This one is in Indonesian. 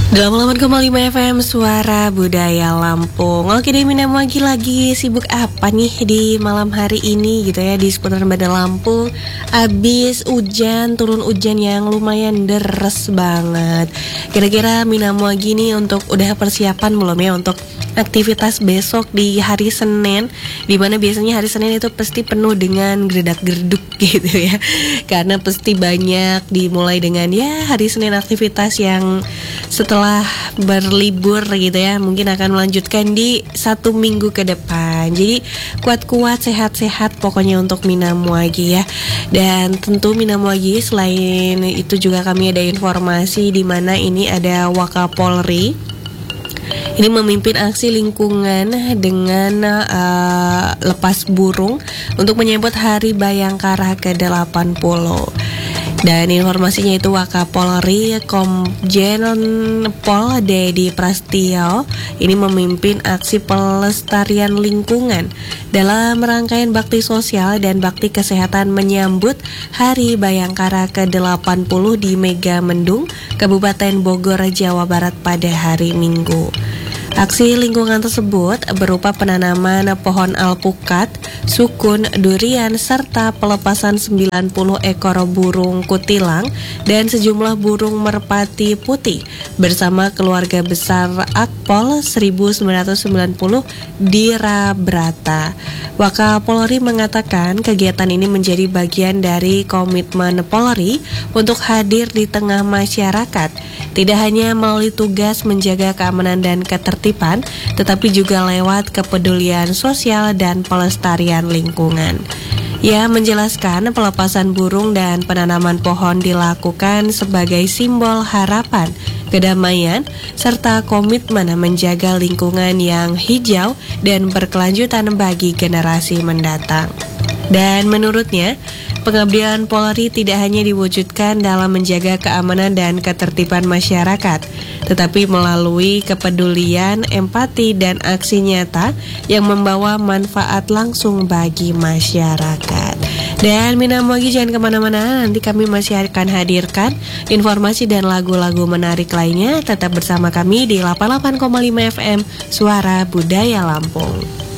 88,5 FM Suara Budaya Lampung. Oke deh, Mina lagi sibuk apa nih di malam hari ini gitu ya, di seputaran Bandar Lampung. Abis hujan, turun hujan yang lumayan deres banget. Kira-kira Mina nih untuk udah persiapan belum ya untuk aktivitas besok di hari Senin, dimana biasanya hari Senin itu pasti penuh dengan gerdak-gerduk gitu ya, karena pasti banyak dimulai dengan ya hari Senin aktivitas yang setelah berlibur gitu ya, mungkin akan melanjutkan di 1 minggu ke depan. Jadi kuat-kuat, sehat-sehat pokoknya untuk Mina Muagi ya. Dan tentu Mina Muagi selain itu juga kami ada informasi di mana ini ada Wakapolri. Ini memimpin aksi lingkungan dengan lepas burung untuk menyambut Hari Bayangkara ke-80. Dan informasinya itu Wakapolri Komjen Pol Dedi Prasetyo ini memimpin aksi pelestarian lingkungan dalam rangkaian bakti sosial dan bakti kesehatan menyambut Hari Bayangkara ke-80 di Megamendung, Kabupaten Bogor, Jawa Barat pada hari Minggu. Aksi lingkungan tersebut berupa penanaman pohon alpukat, sukun, durian, serta pelepasan 90 ekor burung kutilang dan sejumlah burung merpati putih bersama keluarga besar Akpol 1990 di Rabrata. Wakapolri mengatakan kegiatan ini menjadi bagian dari komitmen Polri untuk hadir di tengah masyarakat, tidak hanya melalui tugas menjaga keamanan dan ketertiban, tetapi juga lewat kepedulian sosial dan pelestarian lingkungan. Ia menjelaskan pelepasan burung dan penanaman pohon dilakukan sebagai simbol harapan, kedamaian, serta komitmen menjaga lingkungan yang hijau dan berkelanjutan bagi generasi mendatang. Dan menurutnya, pengabdian Polri tidak hanya diwujudkan dalam menjaga keamanan dan ketertiban masyarakat, tetapi melalui kepedulian, empati, dan aksi nyata yang membawa manfaat langsung bagi masyarakat. Dan Mina Muagi jangan kemana-mana, nanti kami masih akan hadirkan informasi dan lagu-lagu menarik lainnya. Tetap bersama kami di 88,5 FM Suara Budaya Lampung.